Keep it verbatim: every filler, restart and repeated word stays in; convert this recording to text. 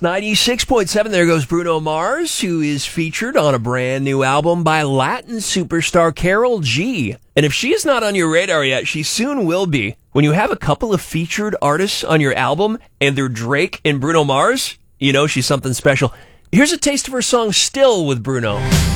ninety-six point seven. There goes Bruno Mars, who is featured on a brand new album by Latin superstar Karol G. And if she is not on your radar yet, she soon will be. When you have a couple of featured artists on your album and they're Drake and Bruno Mars, you know she's something special. Here's a taste of her song Still with Bruno.